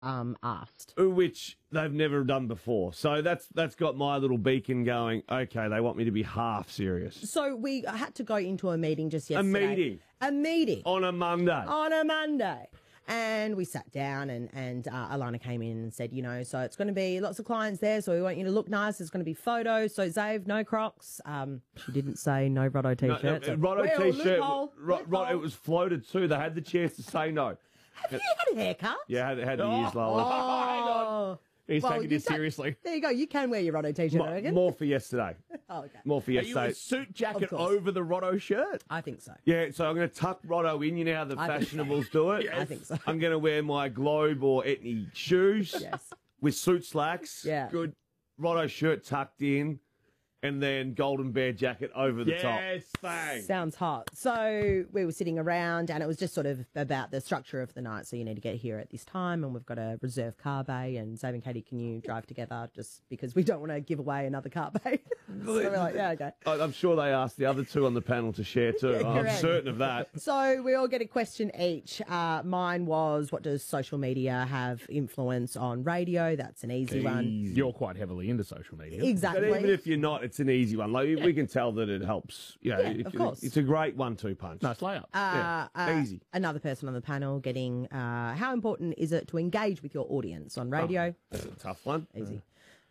asked. Which they've never done before. So that's got my little beacon going, okay, they want me to be half serious. So we had to go into a meeting just yesterday. A meeting. On a Monday. And we sat down and Alana came in and said, so it's going to be lots of clients there, so we want you to look nice. There's going to be photos. So, Zave, no Crocs. She didn't say no Rotto T-shirt. Rotto T-shirt. It was floated too. They had the chance to say no. Have you had a haircut? Yeah, I had the ears lower. Oh. He's taking this seriously. There you go. You can wear your Rotto T-shirt, I reckon. More for yesterday. Oh, okay. More for yesterday. Are you a suit jacket over the Rotto shirt? I think so. Yeah, so I'm going to tuck Rotto in. You know how the fashionables do it? Yes. I think so. I'm going to wear my Globe or Etnie shoes. Yes. With suit slacks. Yeah. Good Rotto shirt tucked in. And then Golden Bear jacket over the top. Yes, bang. Sounds hot. So we were sitting around and it was just sort of about the structure of the night. So you need to get here at this time and we've got a reserve car bay and Zave and Katie, can you drive together just because we don't want to give away another car bay? So we're like, yeah, okay. I'm sure they asked the other two on the panel to share too. Yeah, I'm certain of that. So we all get a question each. Mine was, what does social media have influence on radio? That's an easy one. You're quite heavily into social media. Exactly. But even if you're not, it's an easy one. Like we can tell that it helps. Of course. It's a great 1-2 punch. Nice layup. Easy. Another person on the panel getting, how important is it to engage with your audience on radio? That's a tough one. Easy.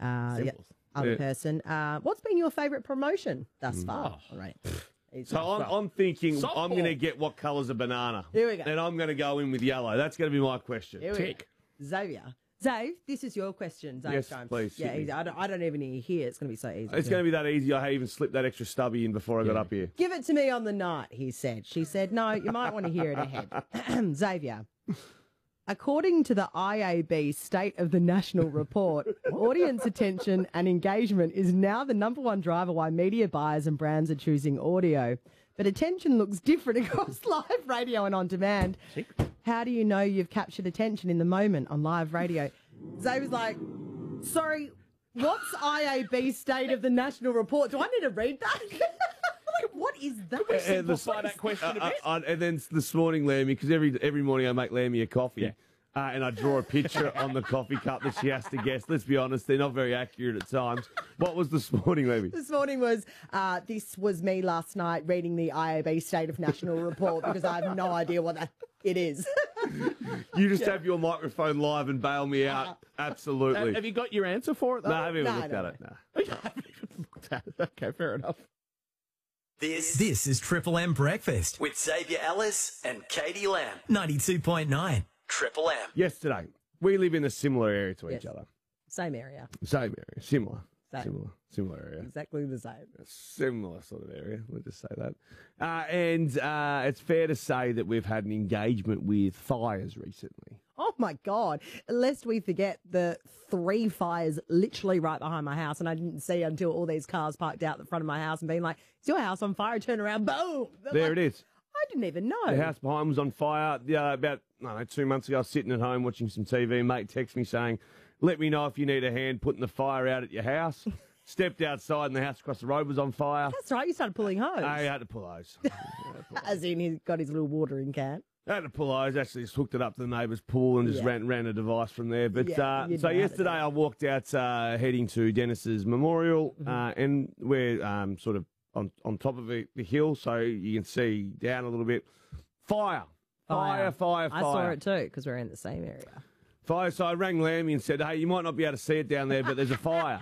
Simple. Person. What's been your favourite promotion thus far? All right. So I'm thinking Softball. I'm going to get what colour's a banana. Here we go. And I'm going to go in with yellow. That's going to be my question. Here we go. Xavier. Zave, this is your question. Zave Yes, time. please. Yeah, easy. I don't even need to hear. It's going to be so easy. It's going to be that easy. I even slipped that extra stubby in before I got up here. Give it to me on the night, he said. She said, no, you might want to hear it ahead. Xavier, according to the IAB State of the National Report, audience attention and engagement is now the #1 driver why media buyers and brands are choosing audio. But attention looks different across live radio and on demand. How do you know you've captured attention in the moment on live radio? Zay was like, sorry, what's IAB State of the National Report? Do I need to read that? Like, what is that? Simplify that question a bit. And then this morning, Lammy, because every morning I make Lammy a coffee. Yeah. And I draw a picture on the coffee cup that she has to guess. Let's be honest, they're not very accurate at times. What was this morning, Lammy? This morning was, this was me last night reading the IAB State of National Report because I have no idea what it is. You just have your microphone live and bail me out. Absolutely. Have you got your answer for it, though? No, I haven't even looked at it. No. You haven't even looked at it. Okay, fair enough. This is Triple M Breakfast with Xavier Ellis and Katie Lamb. 92.9 Triple M. Yesterday, we live in a similar area to each other. Same area. Same area. Similar. Same. Similar area. Exactly the same. A similar sort of area. We'll just say that. And it's fair to say that we've had an engagement with fires recently. Oh, my God. Lest we forget the 3 fires literally right behind my house, and I didn't see until all these cars parked out the front of my house and being like, is your house on fire? Turn around, boom. There it is. I didn't even know. The house behind was on fire. About 2 months ago, I was sitting at home watching some TV. Mate texted me saying, let me know if you need a hand putting the fire out at your house. Stepped outside and the house across the road was on fire. That's right. You started pulling hose. I had to pull hose. As in, he's got his little watering can. I had to pull hose. Actually, just hooked it up to the neighbour's pool and just ran a device from there. But so yesterday I walked out heading to Dennis's memorial, and we're sort of on top of the hill, so you can see down a little bit. Fire. I saw it too because we're in the same area. Fire. So I rang Lammy and said, hey, you might not be able to see it down there, but there's a fire.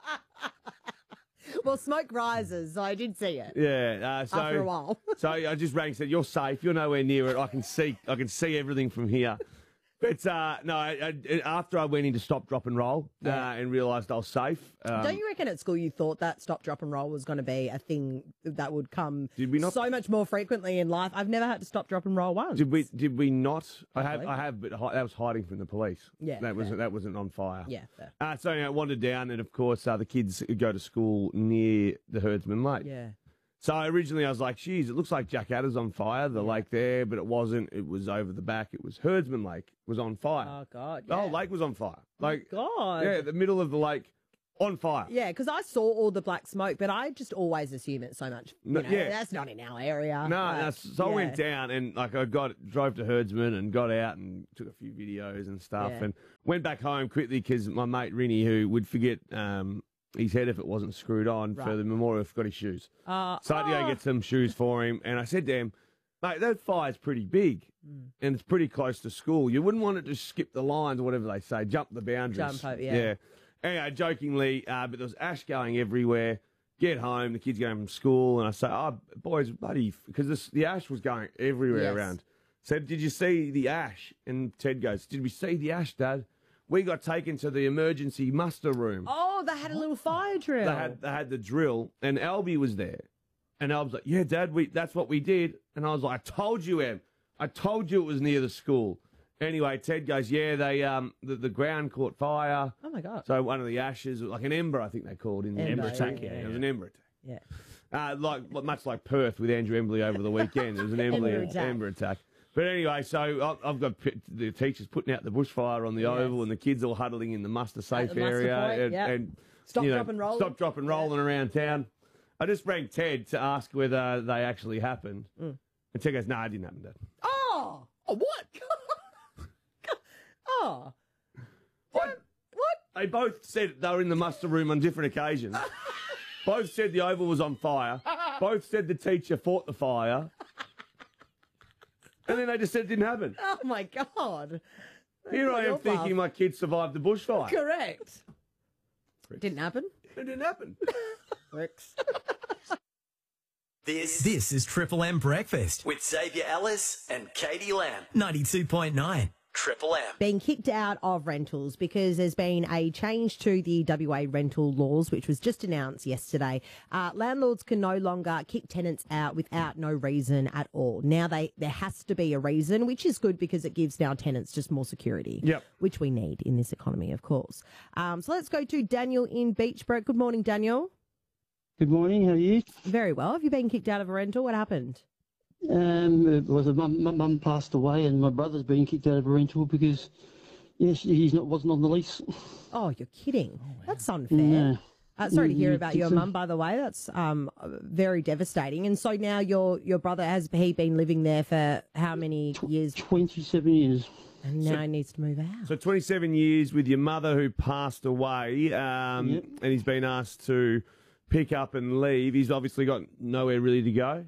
Well, smoke rises, so I did see it. Yeah. After a while. So I just rang and said, you're safe. You're nowhere near it. I can see everything from here. But after I went in to stop, drop and roll and realised I was safe. Don't you reckon at school you thought that stop, drop and roll was going to be a thing that would come so much more frequently in life? I've never had to stop, drop and roll once. Did we not? I have, but that was hiding from the police. Yeah. That wasn't on fire. Yeah. Fair. So I wandered down and, of course, the kids go to school near the Herdsman Lake. Yeah. So originally I was like, geez, it looks like Jack Adder's on fire, the lake there, but it wasn't. It was over the back. It was Herdsman Lake was on fire. Oh, God. The whole lake was on fire. Like, God. yeah, the middle of the lake, On fire. Yeah, because I saw all the black smoke, but I just always assume it's so much. You know, that's not in our area. No, so I went down and I drove to Herdsman and got out and took a few videos and stuff and went back home quickly because my mate Rinny, who would forget his head if it wasn't screwed on for the memorial, forgot his shoes. So I had to go get some shoes for him, and I said to him, mate, that fire's pretty big and it's pretty close to school. You wouldn't want it to skip the lines or whatever they say, jump the boundaries. Yeah. Anyway, jokingly, but there was ash going everywhere. Get home, the kids going from school, and I say, oh, boys, buddy, because the ash was going everywhere around. Said, did you see the ash? And Ted goes, did we see the ash, Dad? We got taken to the emergency muster room. Oh, they had a little fire drill. They had the drill, and Albie was there. And Albie's like, yeah, Dad, that's what we did. And I was like, I told you, Em. I told you it was near the school. Anyway, Ted goes, yeah, they the ground caught fire. Oh, my God. So one of the ashes, like an ember, I think they called in the ember attack. Yeah, it was an ember attack. Yeah. Much like Perth with Andrew Embley over the weekend. It was an ember attack. But anyway, so I've got the teachers putting out the bushfire on the oval and the kids all huddling in the muster safe area. And Stop, drop, and rolling around town. I just rang Ted to ask whether they actually happened. And Ted goes, no, it didn't happen, Dad. Oh, what? Oh. What? They both said they were in the muster room on different occasions. Both said the oval was on fire. Both said the teacher fought the fire. And then they just said it didn't happen. Oh, my God. Here I am thinking my kids survived the bushfire. Correct. Didn't happen? It didn't happen. Bricks. This is Triple M Breakfast with Xavier Ellis and Katie Lamb. 92.9. Triple M. Being kicked out of rentals because there's been a change to the WA rental laws, which was just announced yesterday. Landlords can no longer kick tenants out without no reason at all. Now there has to be a reason, which is good because it gives now tenants just more security, which we need in this economy, of course. So let's go to Daniel in Beachbrook. Good morning, Daniel. Good morning. How are you? Very well. Have you been kicked out of a rental? What happened? It was my mum passed away, and my brother's been kicked out of a rental because wasn't on the lease. Oh, you're kidding! That's unfair. No. Sorry to hear about your mum, by the way. That's very devastating. And so now your brother, has he been living there for how many years? 27 years. And now he needs to move out. So 27 years with your mother who passed away, and he's been asked to pick up and leave. He's obviously got nowhere really to go.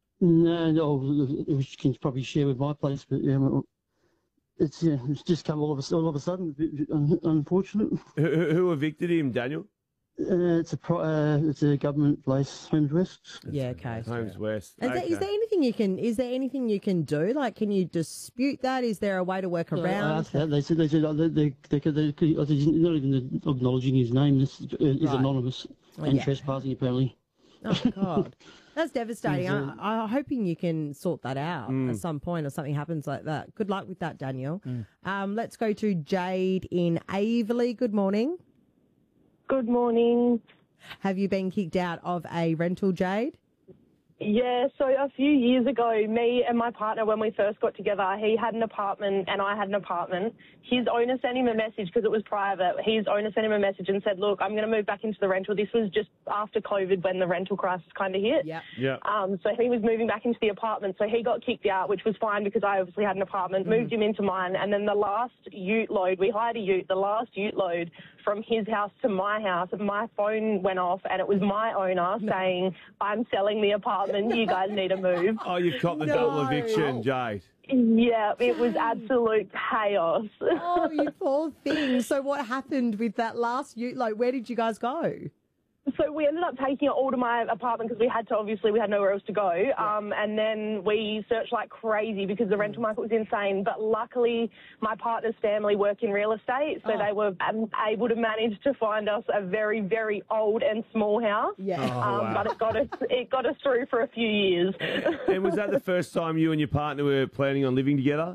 No, which you can probably share with my place, but it's just come all of a sudden. Unfortunate. Who evicted him, Daniel? It's a government place, Homes West. Yeah, okay. Homes West. Is there anything you can do? Like, can you dispute that? Is there a way to work around? I asked that. They said they're not even acknowledging his name. He's anonymous and trespassing apparently. Oh, God. That's devastating. I'm hoping you can sort that out at some point or something happens like that. Good luck with that, Daniel. Let's go to Jade in Averley. Good morning. Good morning. Have you been kicked out of a rental, Jade? Yeah, so a few years ago, me and my partner, when we first got together, he had an apartment and I had an apartment. His owner sent him a message because it was private. His owner sent him a message and said, look, I'm going to move back into the rental. This was just after COVID when the rental crisis kind of hit. Yeah. So he was moving back into the apartment. So he got kicked out, which was fine because I obviously had an apartment, moved him into mine. And then the last ute load, we hired a ute, the last ute load from his house to my house, my phone went off and it was my owner saying, I'm selling the apartment, you guys need to move. Oh, you've got the double eviction, Jade. Yeah, it was absolute chaos. Oh, you poor thing. So what happened with that last ute? Like, where did you guys go? So we ended up taking it all to my apartment because we had nowhere else to go. And then we searched like crazy because the rental market was insane. But luckily, my partner's family work in real estate, so they were able to manage to find us a very, very old and small house. Yeah. Wow. But it got us through for a few years. And was that the first time you and your partner were planning on living together?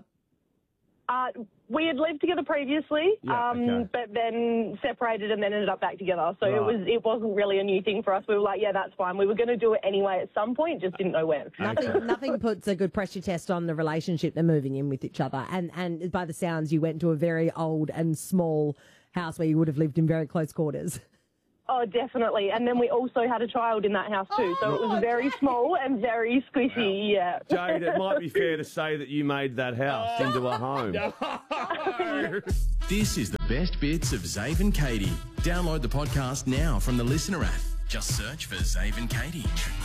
We had lived together previously, but then separated and then ended up back together. So it wasn't really a new thing for us. We were like, yeah, that's fine. We were going to do it anyway at some point, just didn't know when. Nothing puts a good pressure test on the relationship they're moving in with each other. And by the sounds, you went to a very old and small house where you would have lived in very close quarters. Oh, definitely. And then we also had a child in that house too, so it was very small and very squishy, yeah. Jade, it might be fair to say that you made that house into a home. This is the best bits of Zave and Katie. Download the podcast now from the Listener app. Just search for Zave and Katie.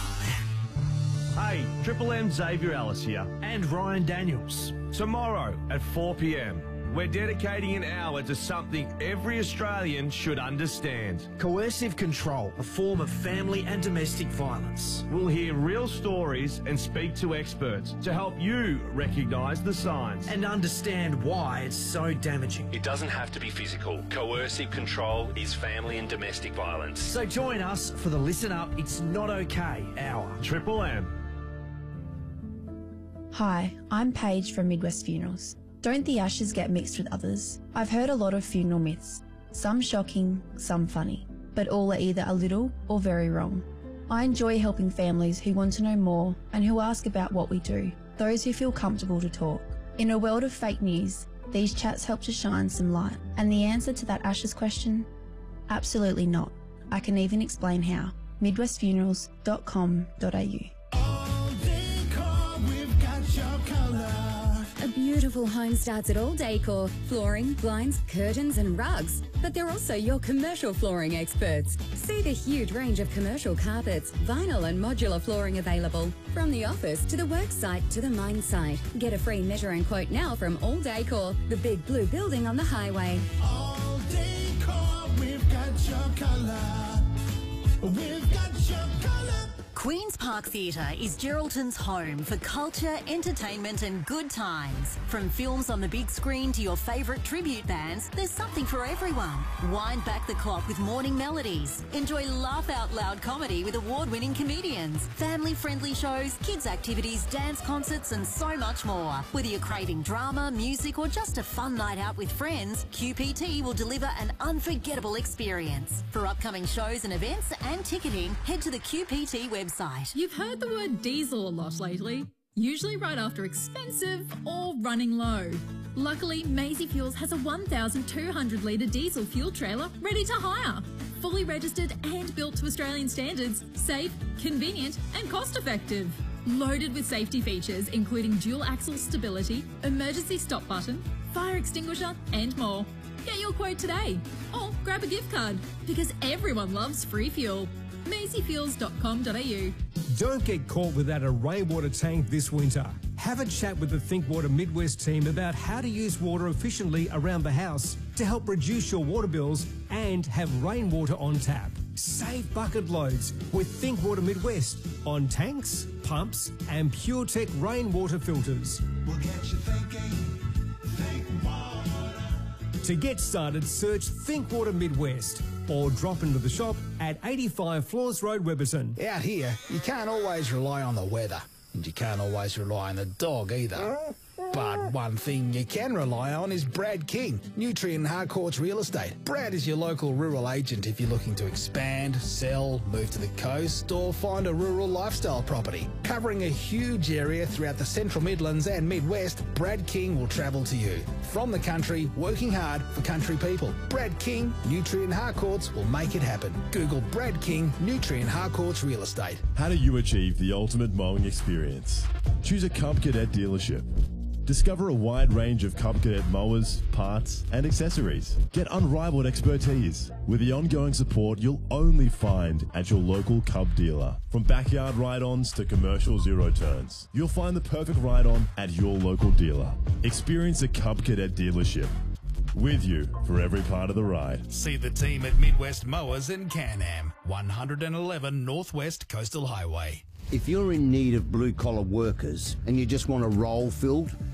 Hey, Triple M Xavier Ellis here. And Ryan Daniels. Tomorrow at 4 p.m, we're dedicating an hour to something every Australian should understand. Coercive control, a form of family and domestic violence. We'll hear real stories and speak to experts to help you recognise the signs. And understand why it's so damaging. It doesn't have to be physical. Coercive control is family and domestic violence. So join us for the Listen Up It's Not Okay hour. Triple M. Hi, I'm Paige from Midwest Funerals. Don't the ashes get mixed with others? I've heard a lot of funeral myths, some shocking, some funny, but all are either a little or very wrong. I enjoy helping families who want to know more and who ask about what we do, those who feel comfortable to talk. In a world of fake news, these chats help to shine some light. And the answer to that ashes question? Absolutely not. I can even explain how. MidwestFunerals.com.au. A beautiful home starts at All Decor, flooring, blinds, curtains and rugs. But they're also your commercial flooring experts. See the huge range of commercial carpets, vinyl and modular flooring available. From the office to the work site to the mine site. Get a free measure and quote now from All Decor, the big blue building on the highway. All Decor, we've got your colour. We've got your colour. Queen's Park Theatre is Geraldton's home for culture, entertainment and good times. From films on the big screen to your favourite tribute bands, there's something for everyone. Wind back the clock with morning melodies. Enjoy laugh-out-loud comedy with award-winning comedians. Family-friendly shows, kids' activities, dance concerts and so much more. Whether you're craving drama, music or just a fun night out with friends, QPT will deliver an unforgettable experience. For upcoming shows and events and ticketing, head to the QPT website. You've heard the word diesel a lot lately, usually right after expensive or running low. Luckily, Maisie Fuels has a 1,200 litre diesel fuel trailer ready to hire. Fully registered and built to Australian standards, safe, convenient and cost effective. Loaded with safety features including dual axle stability, emergency stop button, fire extinguisher and more. Get your quote today or grab a gift card because everyone loves free fuel. MaisieFuels.com.au. Don't get caught without a rainwater tank this winter. Have a chat with the ThinkWater Midwest team about how to use water efficiently around the house to help reduce your water bills and have rainwater on tap. Save bucket loads with ThinkWater Midwest on tanks, pumps and PureTech rainwater filters. We'll get you thinking. ThinkWater. To get started, search ThinkWater Midwest or drop into the shop at 85 Floors Road, Webberton. Out here, you can't always rely on the weather, and you can't always rely on the dog either. But one thing you can rely on is Brad King, Nutrien Harcourts Real Estate. Brad is your local rural agent if you're looking to expand, sell, move to the coast or find a rural lifestyle property. Covering a huge area throughout the Central Midlands and Midwest, Brad King will travel to you. From the country, working hard for country people. Brad King, Nutrien Harcourts will make it happen. Google Brad King, Nutrien Harcourts Real Estate. How do you achieve the ultimate mowing experience? Choose a Cub Cadet dealership. Discover a wide range of Cub Cadet mowers, parts and accessories. Get unrivaled expertise with the ongoing support you'll only find at your local Cub dealer. From backyard ride-ons to commercial zero turns, you'll find the perfect ride-on at your local dealer. Experience a Cub Cadet dealership. With you for every part of the ride. See the team at Midwest Mowers in Can-Am, 111 Northwest Coastal Highway. If you're in need of blue-collar workers and you just want a role filled,